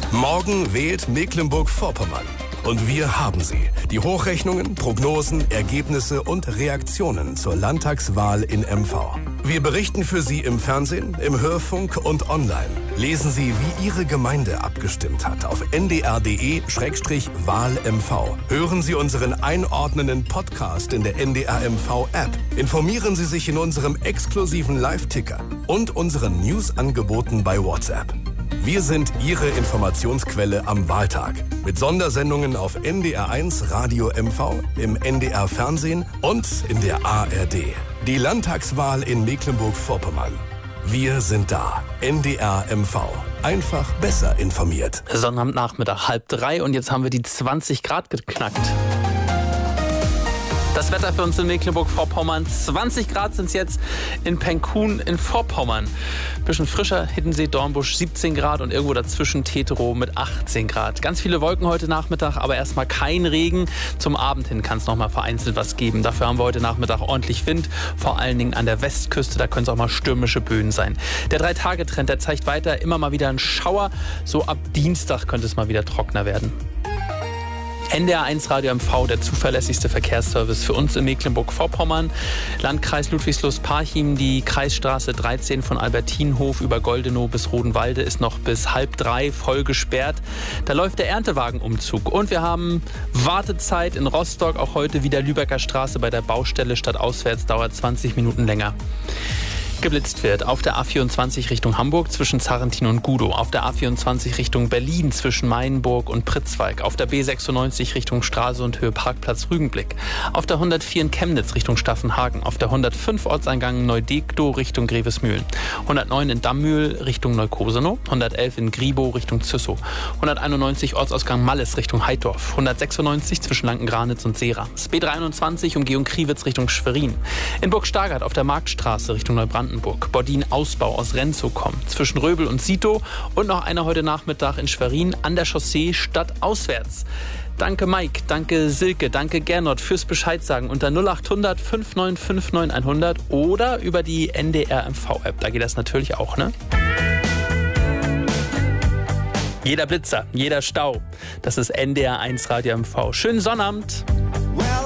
Morgen wählt Mecklenburg-Vorpommern. Und wir haben sie. Die Hochrechnungen, Prognosen, Ergebnisse und Reaktionen zur Landtagswahl in MV. Wir berichten für Sie im Fernsehen, im Hörfunk und online. Lesen Sie, wie Ihre Gemeinde abgestimmt hat auf ndr.de/WahlMV. Hören Sie unseren einordnenden Podcast in der NDR-MV-App. Informieren Sie sich in unserem exklusiven Live-Ticker und unseren News-Angeboten bei WhatsApp. Wir sind Ihre Informationsquelle am Wahltag. Mit Sondersendungen auf NDR1 Radio MV, im NDR Fernsehen und in der ARD. Die Landtagswahl in Mecklenburg-Vorpommern. Wir sind da. NDR MV. Einfach besser informiert. Sonnabendnachmittag 2:30 und jetzt haben wir die 20 Grad geknackt. Das Wetter für uns in Mecklenburg-Vorpommern. 20 Grad sind es jetzt in Penkun in Vorpommern. Bisschen frischer, Hiddensee, Dornbusch 17 Grad und irgendwo dazwischen Teterow mit 18 Grad. Ganz viele Wolken heute Nachmittag, aber erstmal kein Regen. Zum Abend hin kann es noch mal vereinzelt was geben. Dafür haben wir heute Nachmittag ordentlich Wind, vor allen Dingen an der Westküste. Da können es auch mal stürmische Böen sein. Der 3-Tage-Trend, der zeigt weiter immer mal wieder einen Schauer. So ab Dienstag könnte es mal wieder trockener werden. NDR1 Radio MV, der zuverlässigste Verkehrsservice für uns in Mecklenburg-Vorpommern. Landkreis Ludwigslust-Parchim, die Kreisstraße 13 von Albertinhof über Goldenow bis Rodenwalde ist noch bis 2:30 voll gesperrt. Da läuft der Erntewagenumzug. Und wir haben Wartezeit in Rostock, auch heute wieder Lübecker Straße bei der Baustelle statt auswärts, dauert 20 Minuten länger. Geblitzt wird auf der A24 Richtung Hamburg zwischen Zarrentin und Gudow, auf der A24 Richtung Berlin zwischen Mayenburg und Pritzwalk, auf der B96 Richtung Stralsund Höhe Parkplatz Rügenblick, auf der 104 in Chemnitz Richtung Staffenhagen, auf der 105 Ortseingang Neudekdow Richtung Grevesmühlen, 109 in Dammühl Richtung Neukosenow, 111 in Gribow Richtung Züssow, 191 Ortsausgang Malles Richtung Heidorf, 196 zwischen Lankengranitz und Sera, B23 Umgehung Kriwitz Richtung Schwerin, in Burg Stargard auf der Marktstraße Richtung Neubrandenburg, Bordin Ausbau aus Renzow kommt, zwischen Röbel und Sito und noch einer heute Nachmittag in Schwerin an der Chaussee statt auswärts. Danke Mike, danke Silke, danke Gernot fürs Bescheid sagen unter 0800 5959 100 oder über die NDR MV-App. Da geht das natürlich auch, ne? Jeder Blitzer, jeder Stau, das ist NDR1 Radio MV. Schönen Sonnabend.